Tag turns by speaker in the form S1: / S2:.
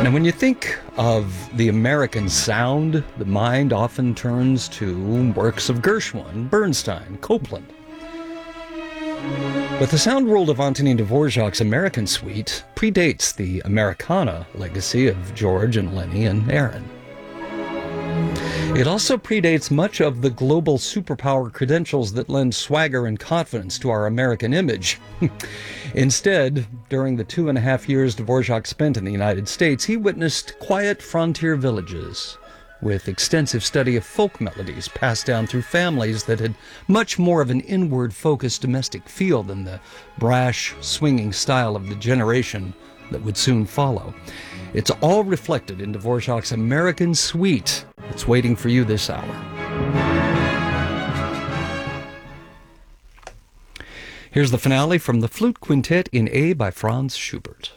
S1: And when you think of the American sound, the mind often turns to works of Gershwin, Bernstein, Copland. But the sound world of Antonin Dvorak's American Suite predates the Americana legacy of George and Lenny and Aaron. It also predates much of the global superpower credentials that lend swagger and confidence to our American image. Instead, during the 2.5 years Dvorak spent in the United States, he witnessed quiet frontier villages with extensive study of folk melodies passed down through families that had much more of an inward-focused domestic feel than the brash, swinging style of the generation that would soon follow. It's all reflected in Dvorak's American Suite. It's waiting for you this hour. Here's the finale from the Flute Quintet in A by Franz Schubert.